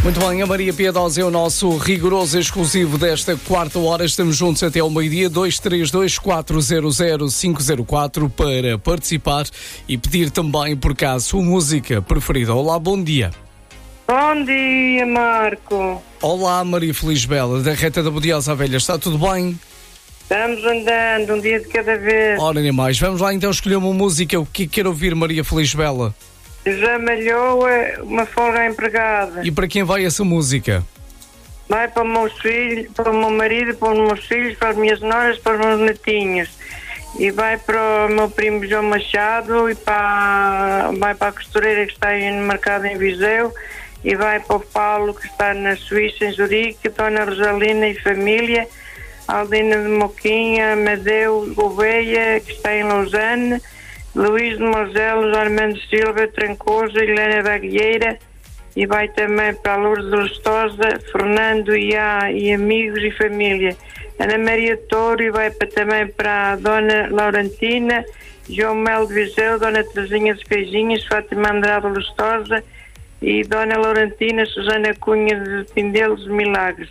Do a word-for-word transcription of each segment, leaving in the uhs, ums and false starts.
Muito bem, a Maria Piedosa é o nosso rigoroso exclusivo desta quarta hora. Estamos juntos até ao meio-dia. Dois três dois, quatro zero zero, cinco zero quatro para participar e pedir também, por cá, a sua música preferida. Olá, bom dia. Bom dia, Marco. Olá, Maria Feliz Bela, da Reta da Bodiosa Velha. Está tudo bem? Estamos andando, um dia de cada vez. Ora, nem mais. Vamos lá então escolher uma música. O que quer ouvir, Maria Feliz Bela? Já malhou uma folga empregada. E para quem vai essa música? Vai para os meus filhos, para o meu marido, para os meus filhos, para as minhas noras, para os meus netinhos. E vai para o meu primo João Machado e para, vai para a costureira que está aí no mercado em Viseu. E vai para o Paulo que está na Suíça, em Zurique, Dona Rosalina e família, Aldina de Moquinha, Amadeu Gouveia que está em Lausanne, Luís de Moselos, Armando Silva, Trancoso, Helena da Aguilheira, e vai também para a Lourdes de Lustosa, Fernando Iá e amigos e família, Ana Maria Touro, e vai para, também para a Dona Laurentina, João Melo de Viseu, Dona Teresinha dos Queijinhos, Fátima Andrade Lustosa e Dona Laurentina, Susana Cunha de Pindelos Milagres.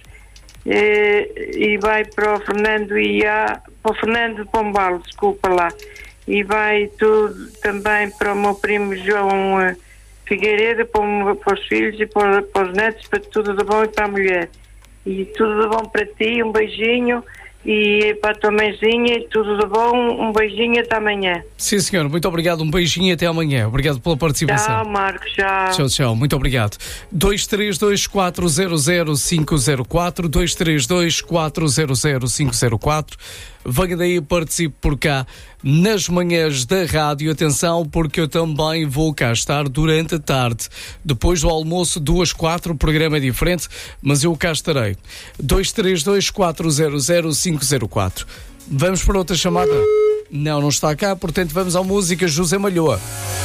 E, e vai para o Fernando Iá, para o Fernando de Pombal, desculpa lá. E vai tudo também para o meu primo João uh, Figueiredo, para, o, para os filhos e para, para os netos, para tudo de bom e para a mulher. E tudo de bom para ti, um beijinho, e para a tua mãezinha, e tudo de bom, um beijinho até amanhã. Sim, senhor, muito obrigado, um beijinho e até amanhã. Obrigado pela participação. Tchau, Marcos, tchau. Tchau, tchau, muito obrigado. dois três dois, quatro zero zero, cinco zero quatro, dois três dois, quatro zero zero, cinco zero quatro. Venha daí e participe por cá nas manhãs da rádio. Atenção, porque eu também vou cá estar durante a tarde. Depois do almoço, duas, quatro, o programa é diferente, mas eu cá estarei. dois três dois, quatro zero zero, cinco zero quatro. Vamos para outra chamada? Não, não está cá, portanto vamos à música José Malhoa.